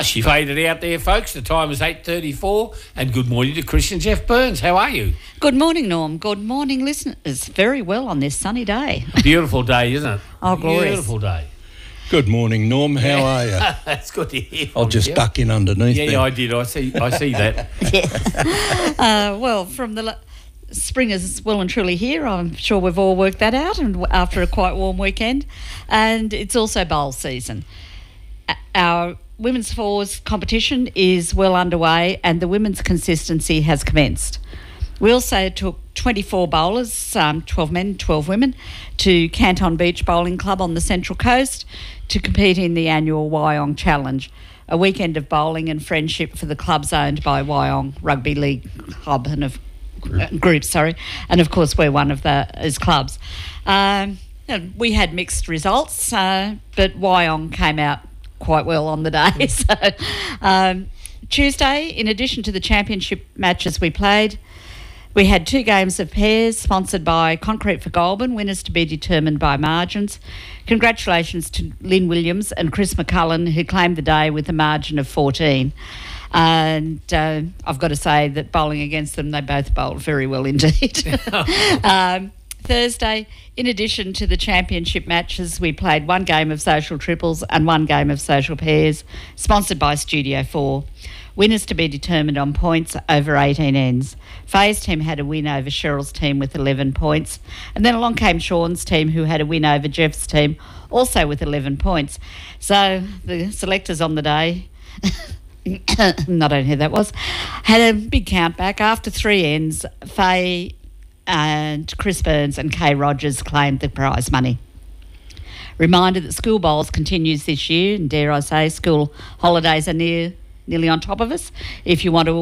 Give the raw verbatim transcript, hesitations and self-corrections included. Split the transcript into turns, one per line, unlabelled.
she faded out there, folks. The time is eight thirty-four, and good morning to Chris and Jeff Burns. How are you?
Good morning, Norm. Good morning, listeners. Very well on this sunny day.
A beautiful day, isn't it?
Oh, glorious.
Beautiful day.
Good morning, Norm. How yeah. are you?
That's good to hear.
I'll just you. duck in underneath
Yeah,
there.
yeah, I did. I see I see that.
Yes. Uh, well, from the... Spring is well and truly here. I'm sure we've all worked that out, and after a quite warm weekend. And it's also bowl season. Our women's fours competition is well underway, and the women's consistency has commenced. We also took twenty-four bowlers, um, twelve men, twelve women, to Canton Beach Bowling Club on the Central Coast to compete in the annual Wyong Challenge, a weekend of bowling and friendship for the clubs owned by Wyong Rugby League Club and of Group. groups, sorry, and of course we're one of the as clubs. Um, we had mixed results, uh, but Wyong came out quite well on the day. so um, Tuesday, in addition to the championship matches we played, we had two games of pairs sponsored by Concrete for Goulburn, winners to be determined by margins. Congratulations to Lynn Williams and Chris McCullen, who claimed the day with a margin of fourteen. And uh, I've got to say that bowling against them, they both bowled very well indeed. um, Thursday, in addition to the championship matches, we played one game of social triples and one game of social pairs, sponsored by Studio four. Winners to be determined on points over eighteen ends. Faye's team had a win over Cheryl's team with eleven points. And then along came Sean's team, who had a win over Jeff's team, also with eleven points. So the selectors on the day... I don't know who that was, had a big count back. After three ends, Faye and Chris Burns and Kay Rogers claimed the prize money. Reminder that school bowls continues this year, and dare I say, school holidays are near, nearly on top of us. If you want to